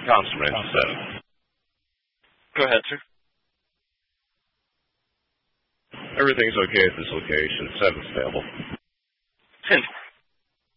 Thompson Ranch 7. Go ahead, sir. Everything's okay at this location. 7's available. 10.